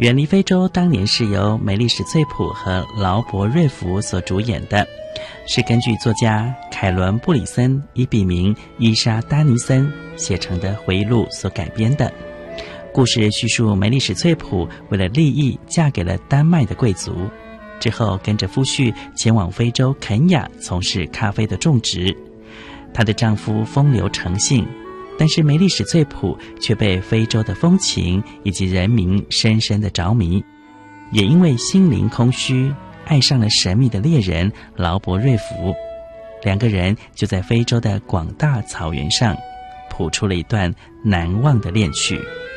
远离非洲当年是由梅丽史翠普和劳勃瑞福所主演的，是根据作家凯伦布里森以笔名伊莎丹尼森写成的回忆录所改编的。故事叙述梅丽史翠普为了利益嫁给了丹麦的贵族，之后跟着夫婿前往非洲肯亚从事咖啡的种植。她的丈夫风流成性，但是梅丽史翠普却被非洲的风情以及人民深深的着迷，也因为心灵空虚爱上了神秘的猎人劳勃瑞福。两个人就在非洲的广大草原上谱出了一段难忘的恋曲。